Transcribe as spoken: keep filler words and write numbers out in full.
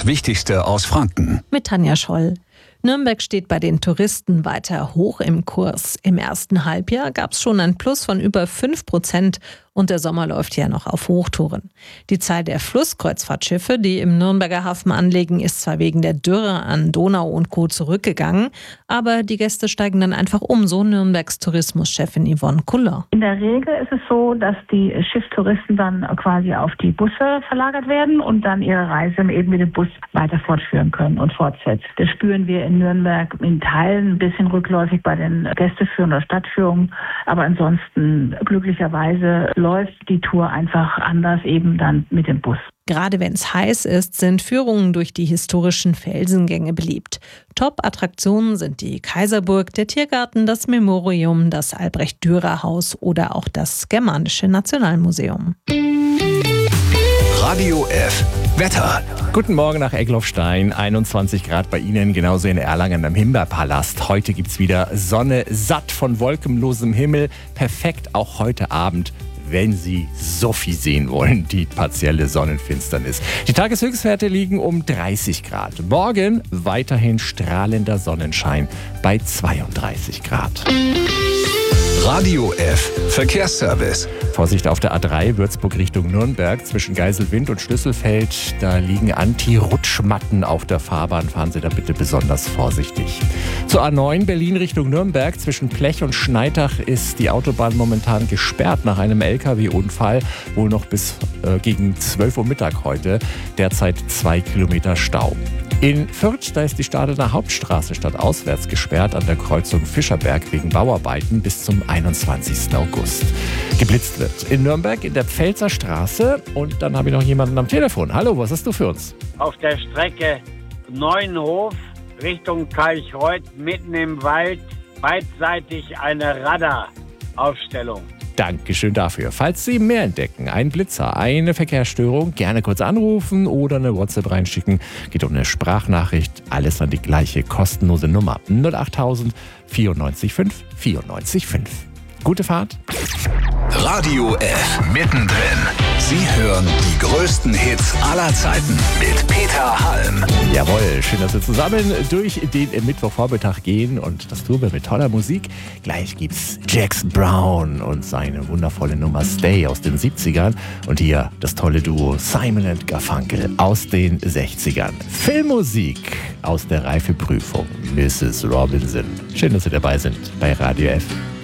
das Wichtigste aus Franken. Mit Tanja Scholl. Nürnberg steht bei den Touristen weiter hoch im Kurs. Im ersten Halbjahr gab es schon ein Plus von über fünf Prozent und der Sommer läuft ja noch auf Hochtouren. Die Zahl der Flusskreuzfahrtschiffe, die im Nürnberger Hafen anlegen, ist zwar wegen der Dürre an Donau und Co. zurückgegangen, aber die Gäste steigen dann einfach um, so Nürnbergs Tourismuschefin Yvonne Kuller. In der Regel ist es so, dass die Schiffstouristen dann quasi auf die Busse verlagert werden und dann ihre Reise eben mit dem Bus weiter fortführen können und fortsetzen. Das spüren wir in Nürnberg in Teilen ein bisschen rückläufig bei den Gästeführungen oder Stadtführungen, aber ansonsten glücklicherweise läuft die Tour einfach anders eben dann mit dem Bus. Gerade wenn es heiß ist, sind Führungen durch die historischen Felsengänge beliebt. Top-Attraktionen sind die Kaiserburg, der Tiergarten, das Memorium, das Albrecht-Dürer-Haus oder auch das Germanische Nationalmuseum. Radio F. Wetter. Guten Morgen nach Egloffstein, einundzwanzig Grad bei Ihnen, genauso in Erlangen am Himbeerpalast. Heute gibt's wieder Sonne, satt von wolkenlosem Himmel. Perfekt auch heute Abend, wenn Sie Sophie sehen wollen, die partielle Sonnenfinsternis. Die Tageshöchstwerte liegen um dreißig Grad. Morgen weiterhin strahlender Sonnenschein bei zweiunddreißig Grad. Radio F. Verkehrsservice. Vorsicht auf der A drei Würzburg Richtung Nürnberg zwischen Geiselwind und Schlüsselfeld. Da liegen Anti-Rutschmatten auf der Fahrbahn. Fahren Sie da bitte besonders vorsichtig. Zur A neun Berlin Richtung Nürnberg zwischen Plech und Schneidach ist die Autobahn momentan gesperrt nach einem L K W-Unfall. Wohl noch bis äh, gegen zwölf Uhr Mittag heute. Derzeit zwei Kilometer Stau. In Fürth, da ist die Stadener Hauptstraße stadtauswärts gesperrt an der Kreuzung Fischerberg wegen Bauarbeiten bis zum einundzwanzigsten August. Geblitzt wird in Nürnberg in der Pfälzer Straße und dann habe ich noch jemanden am Telefon. Hallo, was hast du für uns? Auf der Strecke Neuenhof Richtung Kalchreuth mitten im Wald beidseitig eine Radaraufstellung. Dankeschön dafür. Falls Sie mehr entdecken, ein Blitzer, eine Verkehrsstörung, gerne kurz anrufen oder eine WhatsApp reinschicken. Geht um eine Sprachnachricht, alles an die gleiche kostenlose Nummer null achttausend vierundneunzig fünf vierundneunzig fünf. Gute Fahrt. Radio F. Mittendrin. Sie hören die größten Hits aller Zeiten mit Peter Halm. Jawohl, schön, dass wir zusammen durch den Mittwochvormittag gehen und das tun wir mit toller Musik. Gleich gibt's Jackson Brown und seine wundervolle Nummer Stay aus den siebzigern und hier das tolle Duo Simon and Garfunkel aus den sechzigern. Filmmusik aus der Reifeprüfung Misses Robinson. Schön, dass Sie dabei sind bei Radio F.